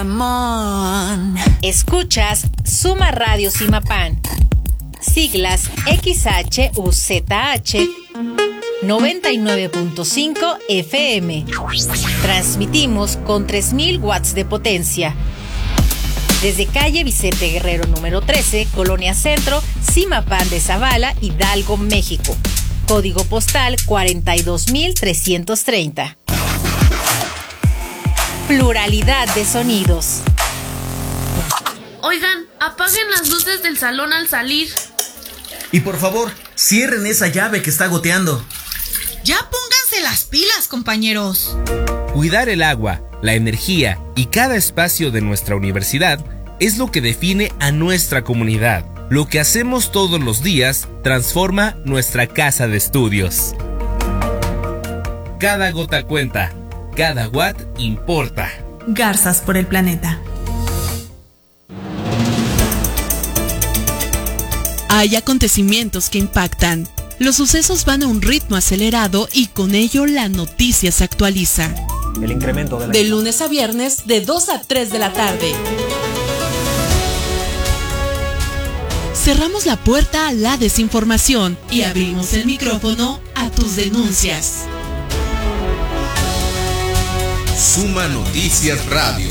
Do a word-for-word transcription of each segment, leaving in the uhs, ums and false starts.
Escuchas Suma Radio Zimapán, siglas X H U Z H noventa y nueve punto cinco F M. Transmitimos con tres mil watts de potencia. Desde calle Vicente Guerrero número trece, Colonia Centro, Zimapán de Zavala, Hidalgo, México. Código postal cuarenta y dos mil trescientos treinta. Pluralidad de sonidos. Oigan, apaguen las luces del salón al salir. Y por favor, cierren esa llave que está goteando. Ya pónganse las pilas, compañeros. Cuidar el agua, la energía y cada espacio de nuestra universidad es lo que define a nuestra comunidad. Lo que hacemos todos los días transforma nuestra casa de estudios. Cada gota cuenta, cada watt importa. Garzas por el planeta. Hay acontecimientos que impactan. Los sucesos van a un ritmo acelerado y con ello la noticia se actualiza. El incremento de la... De lunes a viernes, de dos a tres de la tarde. Cerramos la puerta a la desinformación y abrimos el micrófono a tus denuncias. Suma Noticias Radio.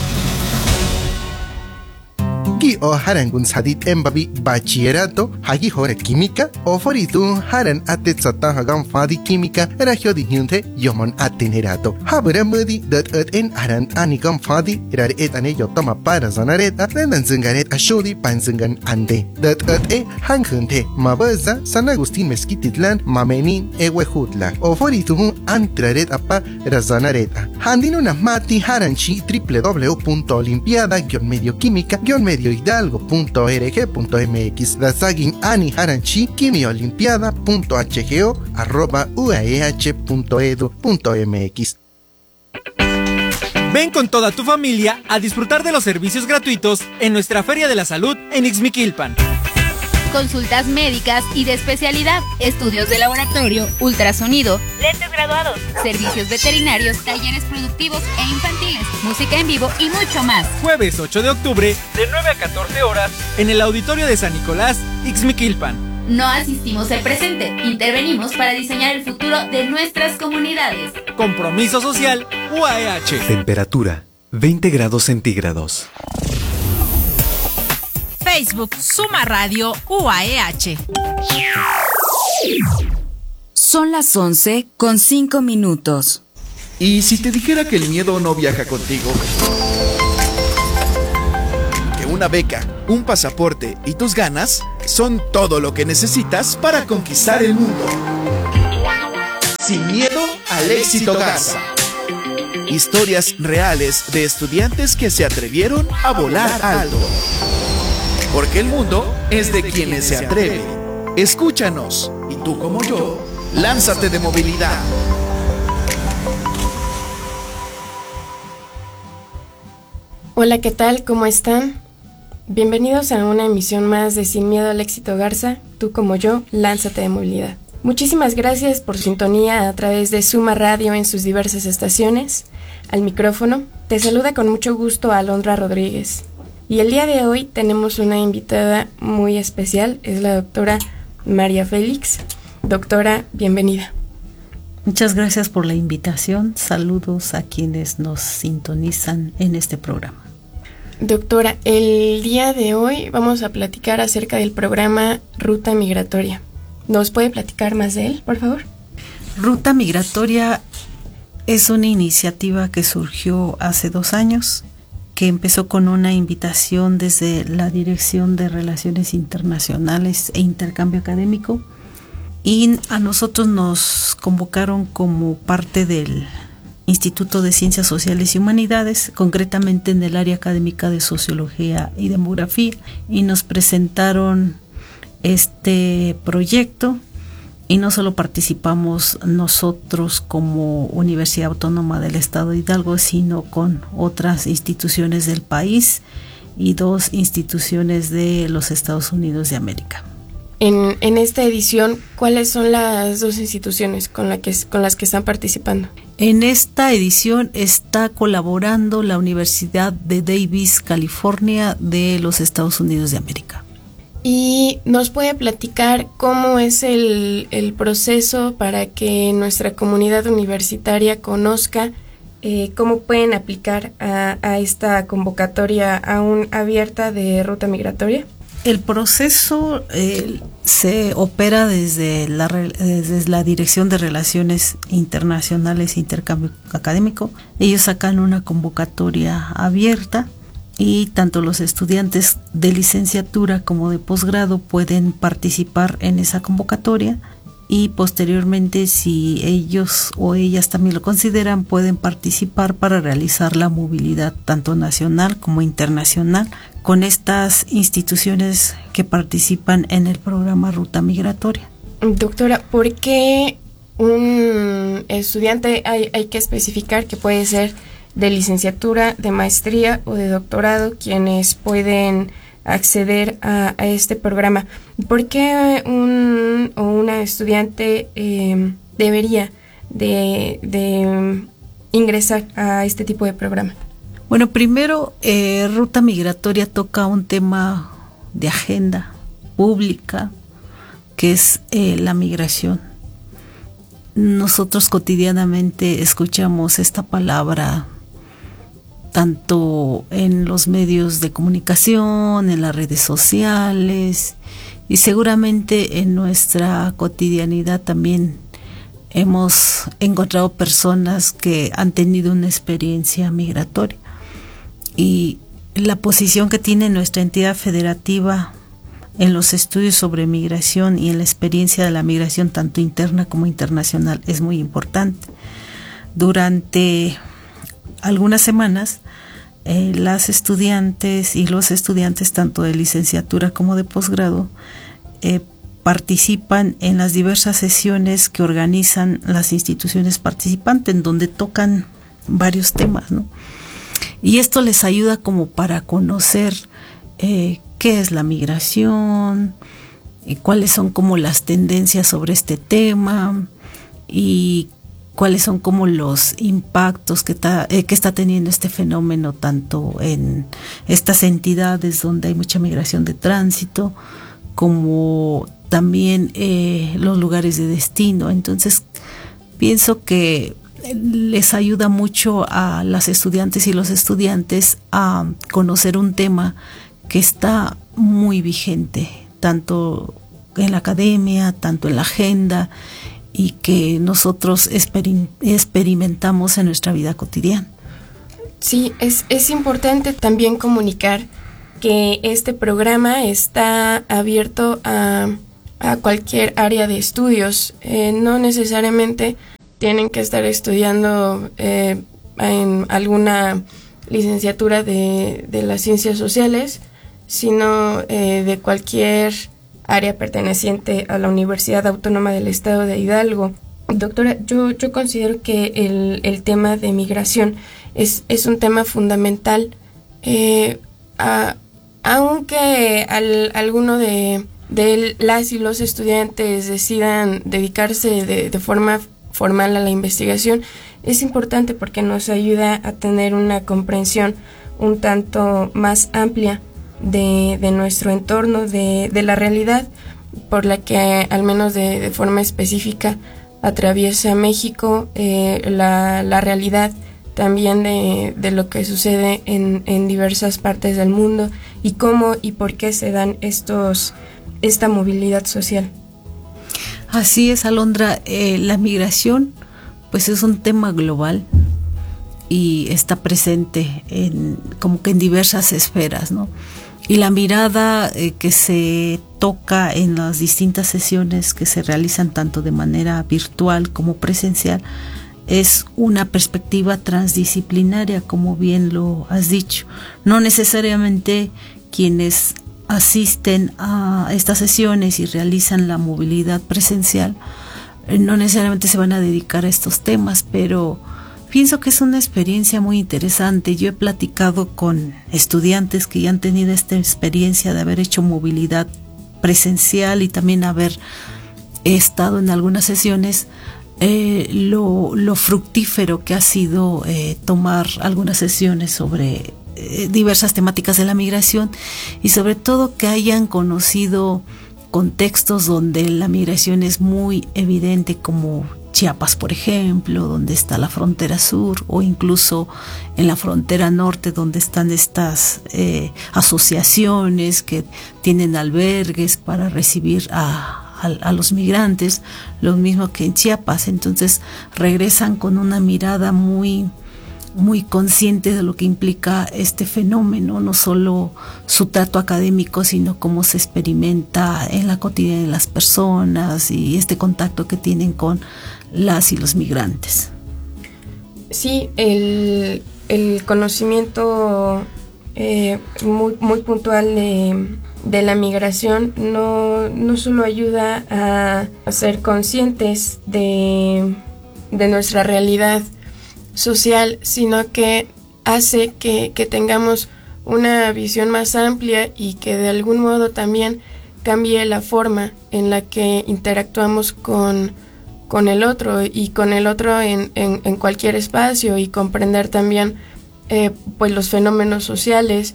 Gi o haran gun sadit embabi bachillerato hagi hore química o foritu haran atet sata hagam fadi química ragio di hyunte yomon atenerato habra mudi dat et en aran anigam fadi rar et ane yotama para zanareta rendan zungaret ashodi panzungan ande dat et e hanghunte mabaza San Agustín Mezquititlan mamenin ewehutla o foritu antraret apa razanareta handino na mati haranchi w w w punto olimpiada guion medio química guion medio hidalgo punto org punto m x la sagin ani haranchi quimio olimpiada punto h g o arroba u a e h punto e d u punto m x. Ven con toda tu familia a disfrutar de los servicios gratuitos en nuestra Feria de la Salud en Ixmiquilpan. Consultas médicas y de especialidad, estudios de laboratorio, ultrasonido, lentes graduados, servicios veterinarios, talleres productivos e infantiles, música en vivo y mucho más. Jueves ocho de octubre, de nueve a catorce horas, en el auditorio de San Nicolás, Ixmiquilpan. No asistimos al presente, intervenimos para diseñar el futuro de nuestras comunidades. Compromiso social U A E H. Temperatura veinte grados centígrados. Facebook Suma Radio U A E H. Son las once con cinco minutos. ¿Y si te dijera que el miedo no viaja contigo? Que una beca, un pasaporte y tus ganas son todo lo que necesitas para conquistar el mundo. Sin miedo al éxito Garza. Historias reales de estudiantes que se atrevieron a volar alto. Porque el mundo es de quienes se atreven. Escúchanos, y tú como yo, lánzate de movilidad. Hola, ¿qué tal? ¿Cómo están? Bienvenidos a una emisión más de Sin Miedo al Éxito Garza, tú como yo, lánzate de movilidad. Muchísimas gracias por su sintonía a través de Suma Radio en sus diversas estaciones. Al micrófono, te saluda con mucho gusto Alondra Rodríguez. Y el día de hoy tenemos una invitada muy especial, es la doctora María Félix. Doctora, bienvenida. Muchas gracias por la invitación. Saludos a quienes nos sintonizan en este programa. Doctora, el día de hoy vamos a platicar acerca del programa Ruta Migratoria. ¿Nos puede platicar más de él, por favor? Ruta Migratoria es una iniciativa que surgió hace dos años, que empezó con una invitación desde la Dirección de Relaciones Internacionales e Intercambio Académico, y a nosotros nos convocaron como parte del Instituto de Ciencias Sociales y Humanidades, concretamente en el área académica de Sociología y Demografía, y nos presentaron este proyecto. Y no solo participamos nosotros como Universidad Autónoma del Estado de Hidalgo, sino con otras instituciones del país y dos instituciones de los Estados Unidos de América. En, en esta edición, ¿cuáles son las dos instituciones con, la que, con las que están participando? En esta edición está colaborando la Universidad de Davis, California, de los Estados Unidos de América. ¿Y nos puede platicar cómo es el, el proceso para que nuestra comunidad universitaria conozca eh, cómo pueden aplicar a, a esta convocatoria aún abierta de ruta migratoria? El proceso eh, se opera desde la, desde la Dirección de Relaciones Internacionales e Intercambio Académico. Ellos sacan una convocatoria abierta y tanto los estudiantes de licenciatura como de posgrado pueden participar en esa convocatoria y posteriormente, si ellos o ellas también lo consideran, pueden participar para realizar la movilidad tanto nacional como internacional con estas instituciones que participan en el programa Ruta Migratoria. Doctora, ¿por qué un estudiante hay, hay que especificar que puede ser de licenciatura, de maestría o de doctorado quienes pueden acceder a, a este programa? ¿Por qué un o una estudiante eh, debería de, de ingresar a este tipo de programa? Bueno, primero, eh, Ruta Migratoria toca un tema de agenda pública, que es eh, la migración. Nosotros cotidianamente escuchamos esta palabra tanto en los medios de comunicación, en las redes sociales, y seguramente en nuestra cotidianidad también hemos encontrado personas que han tenido una experiencia migratoria. Y la posición que tiene nuestra entidad federativa en los estudios sobre migración y en la experiencia de la migración tanto interna como internacional es muy importante. Durante algunas semanas, eh, las estudiantes y los estudiantes tanto de licenciatura como de posgrado eh, participan en las diversas sesiones que organizan las instituciones participantes, en donde tocan varios temas, ¿no? Y esto les ayuda como para conocer eh, qué es la migración, y cuáles son como las tendencias sobre este tema y cuáles son como los impactos que, ta, eh, que está teniendo este fenómeno tanto en estas entidades donde hay mucha migración de tránsito como también eh, los lugares de destino. Entonces pienso que les ayuda mucho a las estudiantes y los estudiantes a conocer un tema que está muy vigente, tanto en la academia, tanto en la agenda, y que nosotros experim- experimentamos en nuestra vida cotidiana. Sí, es, es importante también comunicar que este programa está abierto a, a cualquier área de estudios. Eh, no necesariamente tienen que estar estudiando eh, en alguna licenciatura de, de las ciencias sociales, sino eh, de cualquier área perteneciente a la Universidad Autónoma del Estado de Hidalgo. Doctora, yo, yo considero que el, el tema de migración es, es un tema fundamental, eh, a, aunque al, alguno de, de las y los estudiantes decidan dedicarse de, de forma formal a la investigación, es importante porque nos ayuda a tener una comprensión un tanto más amplia de, de nuestro entorno, de, de la realidad por la que al menos de, de forma específica atraviesa México, eh, la, la realidad también de, de lo que sucede en, en diversas partes del mundo y cómo y por qué se dan estos esta movilidad social. Así es, Alondra, eh, la migración pues es un tema global y está presente en como que en diversas esferas, ¿no? Y la mirada eh, que se toca en las distintas sesiones que se realizan tanto de manera virtual como presencial es una perspectiva transdisciplinaria, como bien lo has dicho. No necesariamente quienes asisten a estas sesiones y realizan la movilidad presencial eh, no necesariamente se van a dedicar a estos temas, pero pienso que es una experiencia muy interesante. Yo he platicado con estudiantes que ya han tenido esta experiencia de haber hecho movilidad presencial y también haber estado en algunas sesiones eh, lo, lo fructífero que ha sido eh, tomar algunas sesiones sobre eh, diversas temáticas de la migración y sobre todo que hayan conocido contextos donde la migración es muy evidente, como Chiapas, por ejemplo, donde está la frontera sur, o incluso en la frontera norte, donde están estas eh, asociaciones que tienen albergues para recibir a, a, a los migrantes, lo mismo que en Chiapas. Entonces regresan con una mirada muy muy consciente de lo que implica este fenómeno, no solo su trato académico, sino cómo se experimenta en la cotidianidad de las personas y este contacto que tienen con las y los migrantes. Sí, el, el conocimiento eh, muy, muy puntual de, de la migración no, no solo ayuda a, a ser conscientes de, de nuestra realidad social, sino que hace que, que tengamos una visión más amplia y que de algún modo también cambie la forma en la que interactuamos con, con el otro y con el otro en, en, en cualquier espacio, y comprender también eh, pues los fenómenos sociales.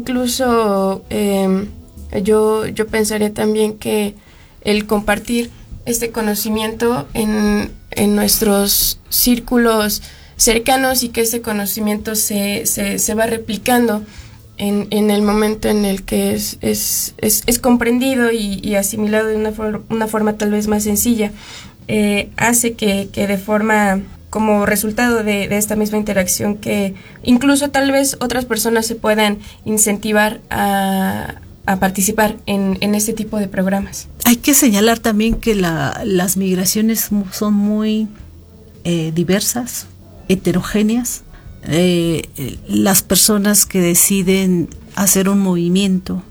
Incluso eh, yo, yo pensaría también que el compartir este conocimiento en, en nuestros círculos cercanos y que ese conocimiento se, se, se va replicando en, en el momento en el que es, es, es, es comprendido y, y asimilado de una, for, una forma tal vez más sencilla, eh, hace que, que de forma, como resultado de, de esta misma interacción, que incluso tal vez otras personas se puedan incentivar a, a participar en, en este tipo de programas. Hay que señalar también que la, las migraciones son muy eh, diversas, heterogéneas. Eh, las personas que deciden hacer un movimiento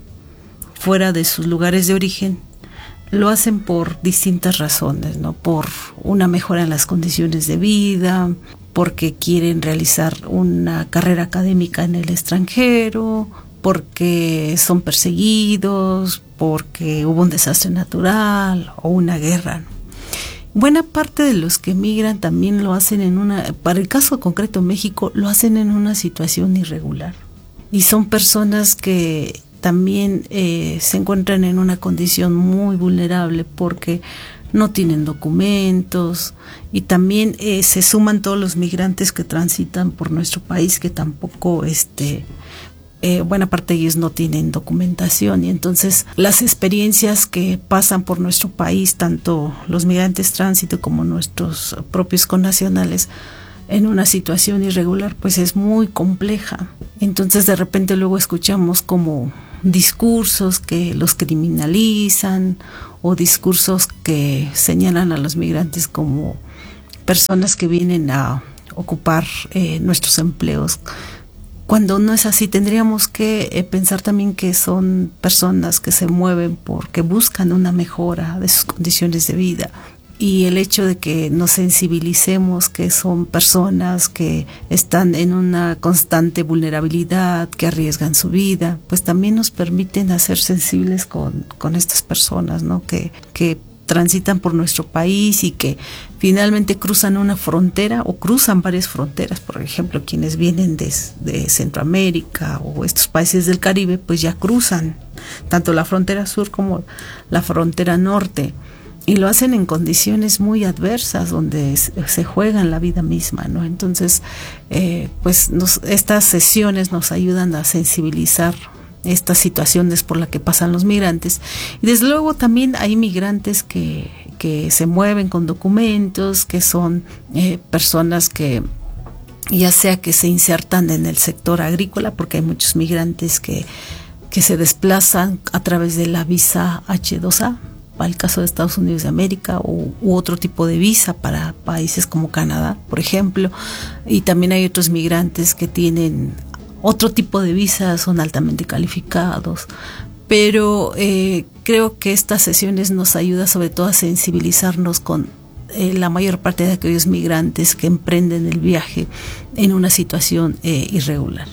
fuera de sus lugares de origen lo hacen por distintas razones, ¿no? Por una mejora en las condiciones de vida, porque quieren realizar una carrera académica en el extranjero, porque son perseguidos, porque hubo un desastre natural o una guerra, ¿no? Buena parte de los que migran también lo hacen en una, para el caso concreto México, lo hacen en una situación irregular. Y son personas que también eh, se encuentran en una condición muy vulnerable porque no tienen documentos, y también eh, se suman todos los migrantes que transitan por nuestro país, que tampoco este Eh, buena parte de ellos no tienen documentación, y entonces las experiencias que pasan por nuestro país, tanto los migrantes tránsito como nuestros propios connacionales, en una situación irregular, pues es muy compleja. Entonces de repente luego escuchamos como discursos que los criminalizan, o discursos que señalan a los migrantes como personas que vienen a ocupar eh, nuestros empleos, cuando no es así. Tendríamos que eh, pensar también que son personas que se mueven porque buscan una mejora de sus condiciones de vida, y el hecho de que nos sensibilicemos que son personas que están en una constante vulnerabilidad, que arriesgan su vida, pues también nos permiten hacer sensibles con, con estas personas, ¿no? Que, que transitan por nuestro país y que finalmente cruzan una frontera o cruzan varias fronteras. Por ejemplo, quienes vienen de, de Centroamérica o estos países del Caribe, pues ya cruzan tanto la frontera sur como la frontera norte, y lo hacen en condiciones muy adversas donde se juegan la vida misma, ¿no? Entonces, eh, pues nos, estas sesiones nos ayudan a sensibilizar estas situaciones por las que pasan los migrantes. Y desde luego también hay migrantes que, que se mueven con documentos, que son eh, personas que ya sea que se insertan en el sector agrícola, porque hay muchos migrantes que, que se desplazan a través de la visa hache dos a, para el caso de Estados Unidos de América, o, u otro tipo de visa para países como Canadá, por ejemplo. Y también hay otros migrantes que tienen otro tipo de visas, son altamente calificados, pero eh, creo que estas sesiones nos ayudan sobre todo a sensibilizarnos con eh, la mayor parte de aquellos migrantes que emprenden el viaje en una situación eh, irregular.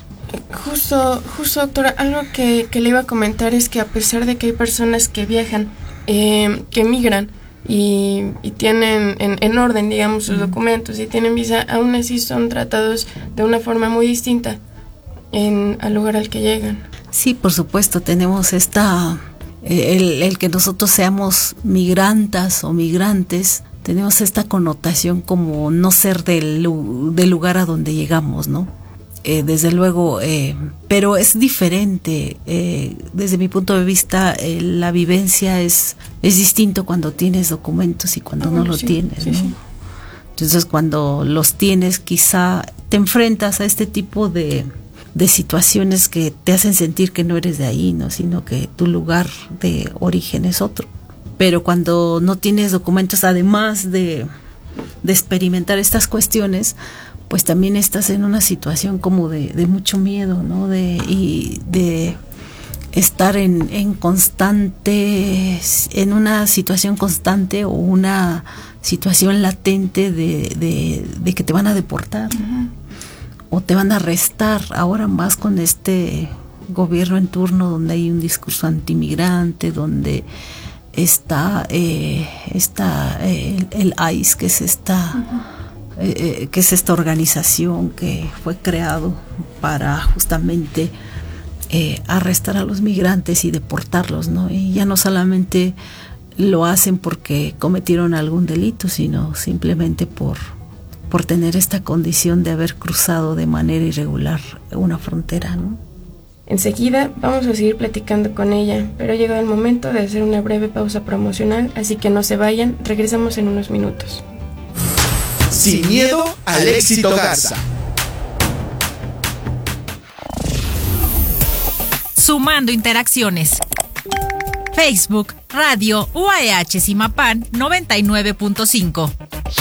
Justo, justo doctora, algo que, que le iba a comentar es que a pesar de que hay personas que viajan, eh, que migran y, y tienen en, en orden, digamos, sus documentos y tienen visa, aún así son tratados de una forma muy distinta en, al lugar al que llegan. Sí, por supuesto, tenemos esta, el, el que nosotros seamos migrantas o migrantes, tenemos esta connotación como no ser del, del lugar a donde llegamos, ¿no? Eh, desde luego, eh, pero es diferente, eh, desde mi punto de vista, eh, la vivencia es, es distinto cuando tienes documentos y cuando oh, no los sí, tienes, sí, ¿no? Sí. Entonces cuando los tienes quizá te enfrentas a este tipo de, de situaciones que te hacen sentir que no eres de ahí, ¿no? Sino que tu lugar de origen es otro. Pero cuando no tienes documentos, además de, de experimentar estas cuestiones, pues también estás en una situación como de, de mucho miedo, ¿no? De, y de estar en, en constante, en una situación constante o una situación latente de, de, de que te van a deportar, uh-huh. o te van a arrestar, ahora más con este gobierno en turno donde hay un discurso antimigrante, donde está, eh, está eh, el, el I C E, que es esta... Uh-huh. Eh, que es esta organización que fue creado para justamente eh, arrestar a los migrantes y deportarlos, ¿no? Y ya no solamente lo hacen porque cometieron algún delito, sino simplemente por, por tener esta condición de haber cruzado de manera irregular una frontera, ¿no? Enseguida vamos a seguir platicando con ella, pero ha llegado el momento de hacer una breve pausa promocional, así que no se vayan, regresamos en unos minutos. Sin miedo al éxito Garza. Sumando interacciones. Facebook, Radio U A H Zimapán noventa y nueve punto cinco.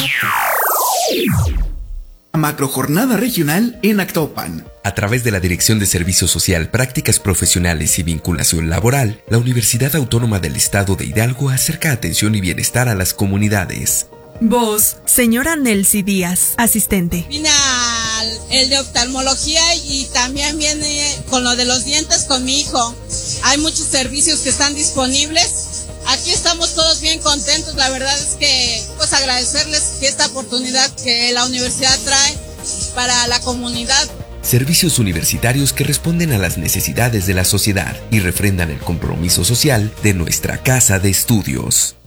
Macrojornada regional en Actopan. A través de la Dirección de Servicio Social, Prácticas Profesionales y Vinculación Laboral, la Universidad Autónoma del Estado de Hidalgo acerca atención y bienestar a las comunidades. Voz, señora Nelcy Díaz, asistente. Vine al el de oftalmología y también viene con lo de los dientes con mi hijo. Hay muchos servicios que están disponibles. Aquí estamos todos bien contentos. La verdad es que pues agradecerles que esta oportunidad que la universidad trae para la comunidad. Servicios universitarios que responden a las necesidades de la sociedad y refrendan el compromiso social de nuestra casa de estudios.